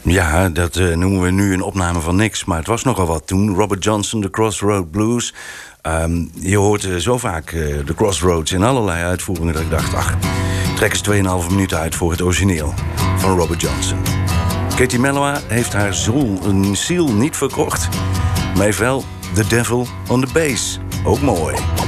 Ja, dat noemen we nu een opname van niks. Maar het was nogal wat toen. Robert Johnson, The Crossroad Blues. Je hoort zo vaak de Crossroads in allerlei uitvoeringen... dat ik dacht, trek eens 2,5 minuten uit voor het origineel van Robert Johnson. Katie Melua heeft haar ziel niet verkocht. Maar heeft wel The Devil on the Bass. Ook mooi.